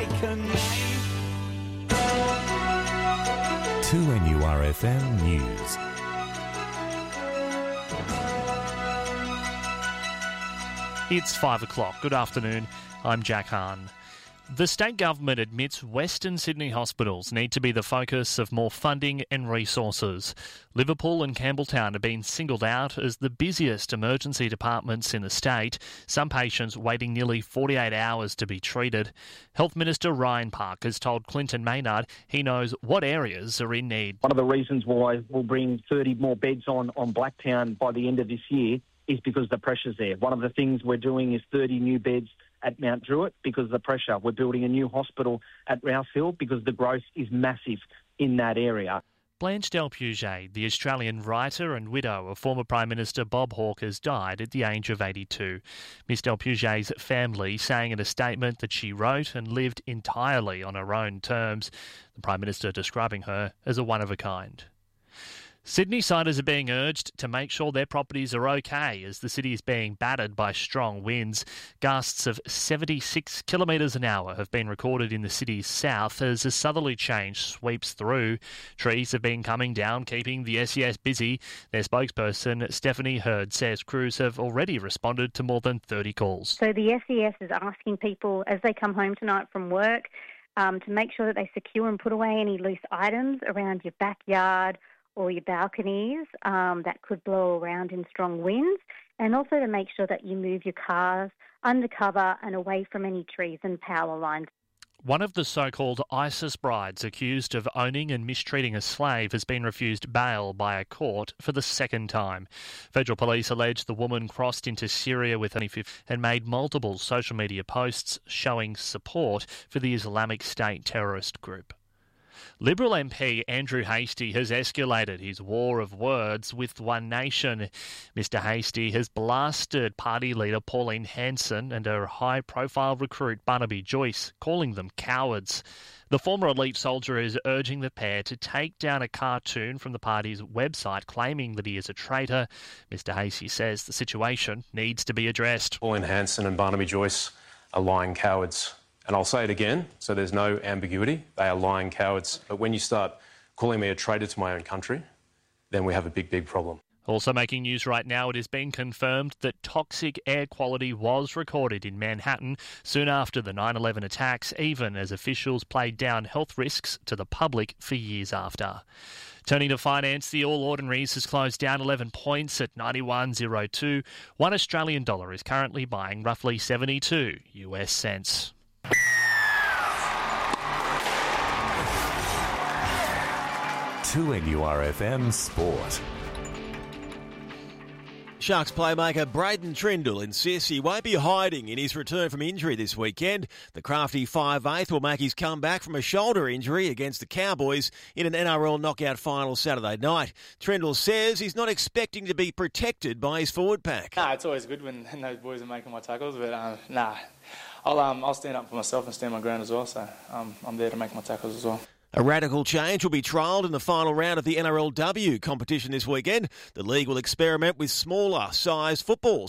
a name. 2NURFM News. It's 5 o'clock. Good afternoon. I'm Jack Hahn. The state government admits Western Sydney hospitals need to be the focus of more funding and resources. Liverpool and Campbelltown have been singled out as the busiest emergency departments in the state, some patients waiting nearly 48 hours to be treated. Health Minister Ryan Park has told Clinton Maynard he knows what areas are in need. One of the reasons why we'll bring 30 more beds on Blacktown by the end of this year is because the pressure's there. One of the things we're doing is 30 new beds at Mount Druitt because of the pressure. We're building a new hospital at Rouse Hill because the growth is massive in that area. Blanche Del Puget, the Australian writer and widow of former Prime Minister Bob Hawke, has died at the age of 82. Miss Del Puget's family saying in a statement that she wrote and lived entirely on her own terms, the Prime Minister describing her as a one-of-a-kind. Sydney-siders are being urged to make sure their properties are okay as the city is being battered by strong winds. Gusts of 76 kilometres an hour have been recorded in the city's south as a southerly change sweeps through. Trees have been coming down, keeping the SES busy. Their spokesperson, Stephanie Hurd, says crews have already responded to more than 30 calls. So the SES is asking people as they come home tonight from work to make sure that they secure and put away any loose items around your backyard or your balconies that could blow around in strong winds, and also to make sure that you move your cars under cover and away from any trees and power lines. One of the so-called ISIS brides accused of owning and mistreating a slave has been refused bail by a court for the second time. Federal police allege the woman crossed into Syria with and made multiple social media posts showing support for the Islamic State terrorist group. Liberal MP Andrew Hastie has escalated his war of words with One Nation. Mr Hastie has blasted party leader Pauline Hanson and her high-profile recruit Barnaby Joyce, calling them cowards. The former elite soldier is urging the pair to take down a cartoon from the party's website claiming that he is a traitor. Mr Hastie says the situation needs to be addressed. Pauline Hanson and Barnaby Joyce are lying cowards. And I'll say it again, so there's no ambiguity. They are lying cowards. But when you start calling me a traitor to my own country, then we have a big, big problem. Also making news right now, it has been confirmed that toxic air quality was recorded in Manhattan soon after the 9/11 attacks, even as officials played down health risks to the public for years after. Turning to finance, the All Ordinaries has closed down 11 points at 91.02. $1 Australian is currently buying roughly 72 US cents. 2NURFM Sport. Sharks playmaker Braden Trindle insists he won't be hiding in his return from injury this weekend. The crafty 5'8" will make his comeback from a shoulder injury against the Cowboys in an NRL knockout final Saturday night. Trindle says he's not expecting to be protected by his forward pack. It's always good when those boys are making my tackles, but I'll stand up for myself and stand my ground as well, so I'm there to make my tackles as well. A radical change will be trialled in the final round of the NRLW competition this weekend. The league will experiment with smaller size footballs